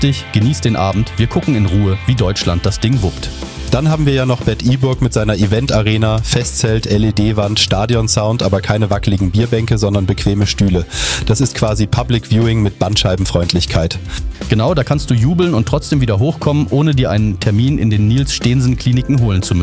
dich, genieß den Abend, wir gucken in Ruhe, wie Deutschland das Ding wuppt. Dann haben wir ja noch Bad Iburg mit seiner Event-Arena, Festzelt, LED-Wand, Stadion-Sound, aber keine wackeligen Bierbänke, sondern bequeme Stühle. Das ist quasi Public Viewing mit Bandscheibenfreundlichkeit. Genau, da kannst du jubeln und trotzdem wieder hochkommen, ohne dir einen Termin in den Niels-Steensen-Kliniken holen zu müssen.